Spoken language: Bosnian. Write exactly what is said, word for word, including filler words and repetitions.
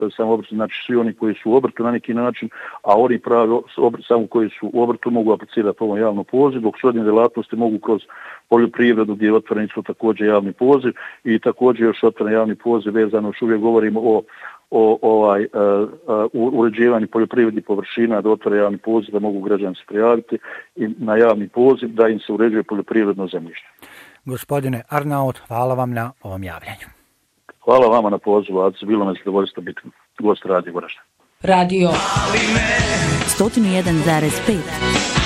samo obrt, znači svi oni koji su u obrtu na neki način, a oni pravi obrt, samo koji su u obrtu mogu aplicirati ovom javnom pozivu, dok srodne djelatnosti mogu kroz poljoprivredu gdje je otvoren isto također javni poziv i također još otvoren javni poziv vezano, još uvijek govorimo o o ovaj uh, uh, uređivanju poljoprivrednih površina, da otvore javni poziv, da mogu građani se prijaviti i na javni poziv da im se uređuje poljoprivredno zemljište. Gospodine Arnaut, hvala vam na ovom javljanju. Hvala vama na pozivu, Aci, bilo me zadovoljstvo biti gost Radio Goražde. Radio sto jedan zarez pet